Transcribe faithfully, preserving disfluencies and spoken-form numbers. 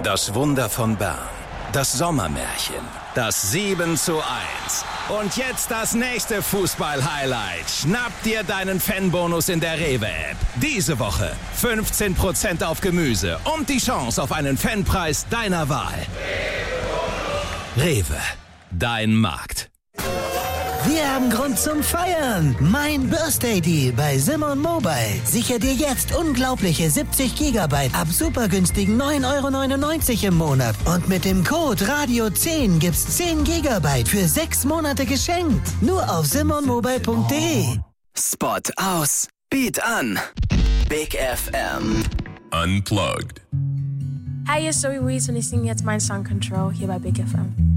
Das Wunder von Bern. Das Sommermärchen. Das sieben zu eins. Und jetzt das nächste Fußball-Highlight. Schnapp dir deinen Fanbonus in der Rewe-App. Diese Woche fünfzehn Prozent auf Gemüse und die Chance auf einen Fanpreis deiner Wahl. Rewe. Dein Markt. Wir haben Grund zum Feiern. Mein Birthday Deal bei Simon Mobile. Sicher dir jetzt unglaubliche siebzig Gigabyte ab super günstigen neun Euro neunundneunzig im Monat. Und mit dem Code Radio zehn gibt's zehn Gigabyte für sechs Monate geschenkt. Nur auf simon mobile punkt de. Spot aus. Beat an. Big F M. Unplugged. Hi, hier ist Zoe Wees und ich singe jetzt meinen Song Control hier bei Big F M.